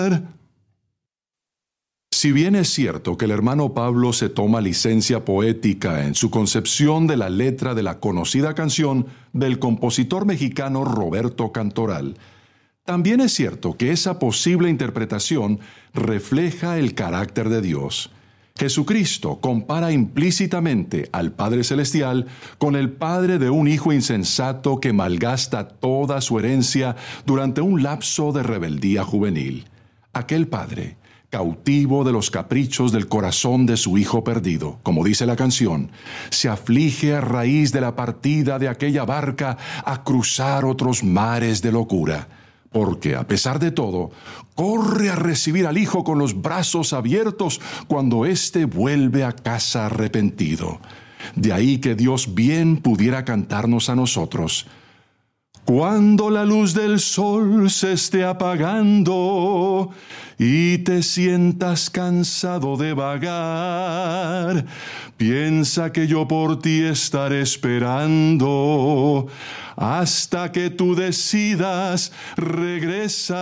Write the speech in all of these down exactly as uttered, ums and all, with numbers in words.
Si bien es cierto que el hermano Pablo se toma licencia poética en su concepción de la letra de la conocida canción del compositor mexicano Roberto Cantoral, también es cierto que esa posible interpretación refleja el carácter de Dios. Jesucristo compara implícitamente al Padre Celestial con el padre de un hijo insensato que malgasta toda su herencia durante un lapso de rebeldía juvenil. Aquel padre, cautivo de los caprichos del corazón de su hijo perdido, como dice la canción, se aflige a raíz de la partida de aquella barca a cruzar otros mares de locura, porque, a pesar de todo, corre a recibir al hijo con los brazos abiertos cuando éste vuelve a casa arrepentido. De ahí que Dios bien pudiera cantarnos a nosotros: cuando la luz del sol se esté apagando y te sientas cansado de vagar, piensa que yo por ti estaré esperando hasta que tú decidas regresar.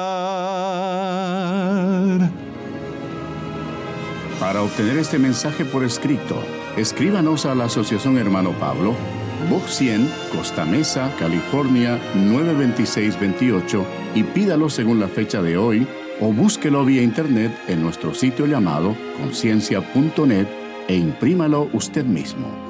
Para obtener este mensaje por escrito, escríbanos a la Asociación Hermano Pablo, Box cien, Costa Mesa, California nueve dos seis dos ocho, y pídalo según la fecha de hoy, o búsquelo vía internet en nuestro sitio llamado conciencia punto net e imprímalo usted mismo.